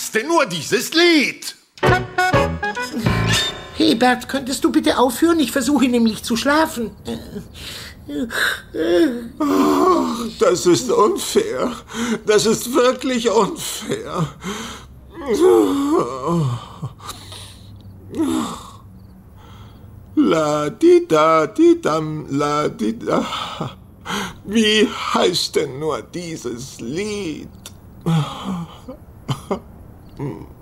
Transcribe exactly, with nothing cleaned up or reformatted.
heißt denn nur dieses Lied? Hey Bert, könntest du bitte aufhören? Ich versuche nämlich zu schlafen. Das ist unfair. Das ist wirklich unfair. La di da di dam la di da. Wie heißt denn nur dieses Lied?